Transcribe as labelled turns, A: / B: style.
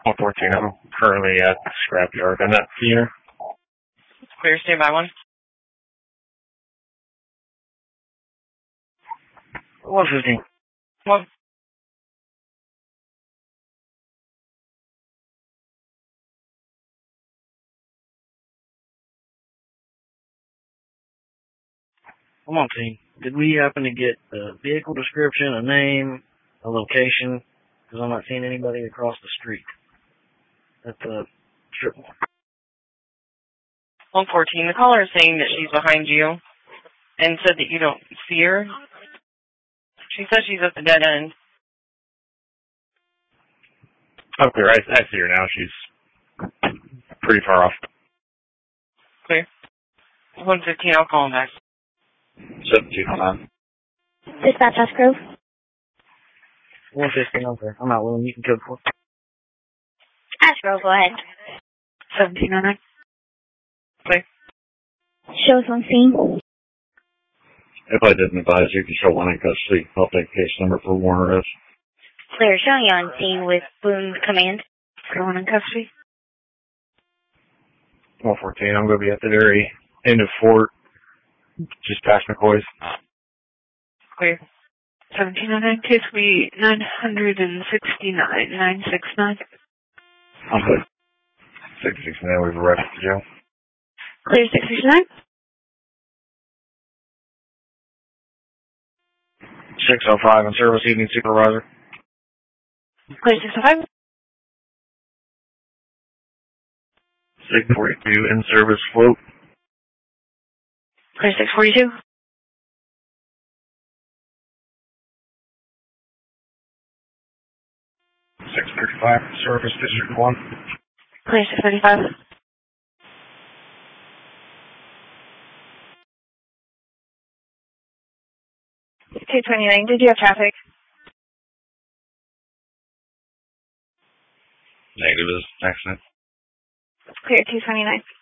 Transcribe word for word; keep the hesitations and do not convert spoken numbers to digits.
A: one fourteen, I'm currently at the scrapyard. I'm not seeing her.
B: Clear, stay by one.
A: one fifteen.
B: One.
C: Come on, team. Did we happen to get a vehicle description, a name, a location? Because I'm not seeing anybody across the street at the strip mall.
B: one fourteen, the caller is saying that she's behind you and said that you don't see her. She says she's at the dead end.
A: Oh, clear. I, I see her now. She's pretty far off.
B: Clear. one fifteen, I'll call him back.
A: seven two nine.
D: Dispatch Ash Grove.
C: one fifteen, I'm there. I'm not willing. You can code for it.
D: Ash Grove, go ahead.
B: seventeen oh nine. Clear.
D: Show us on scene.
A: If I didn't advise, you can show one in custody. I'll take case number for warrant arrest.
D: Clear, showing you on scene with Boone Command.
B: Going in custody.
A: one fourteen, I'm going to be at the very end of Fort, just past McCoy's.
B: Clear. seventeen oh nine, case we nine sixty-nine, nine sixty-nine.
A: I'm good. six sixty-nine, we've arrived at the jail.
B: Clear, six sixty-nine.
C: six oh five in service, evening supervisor.
B: Clear, six oh five.
A: six forty-two in service float.
B: Clear, six forty-two.
A: six thirty-five in service district one.
B: Clear, six thirty-five. two twenty-nine, did you have traffic?
A: Negative is accident.
B: Clear, two twenty-nine.